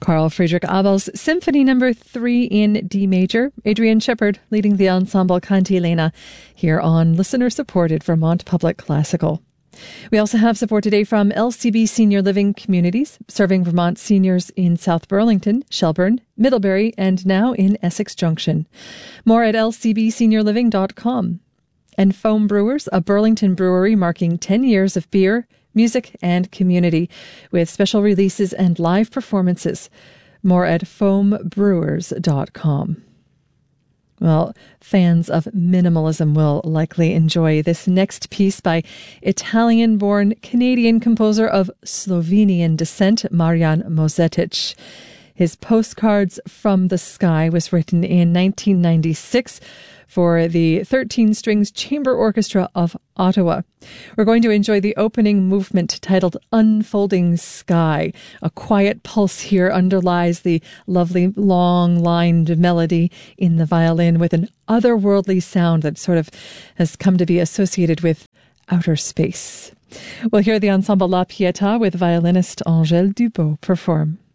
Carl Friedrich Abel's Symphony No. 3 in D major. Adrian Shepard leading the ensemble Cantilena here on listener-supported Vermont Public Classical. We also have support today from LCB Senior Living Communities, serving Vermont seniors in South Burlington, Shelburne, Middlebury, and now in Essex Junction. More at lcbseniorliving.com. And Foam Brewers, a Burlington brewery marking 10 years of beer, music, and community, with special releases and live performances. More at foambrewers.com. Well, fans of minimalism will likely enjoy this next piece by Italian-born Canadian composer of Slovenian descent, Marian Mozetic. His Postcards from the Sky was written in 1996 for the 13 Strings Chamber Orchestra of Ottawa. We're going to enjoy the opening movement titled Unfolding Sky. A quiet pulse here underlies the lovely long-lined melody in the violin with an otherworldly sound that sort of has come to be associated with outer space. We'll hear the ensemble La Pietà with violinist Angèle Dubot perform.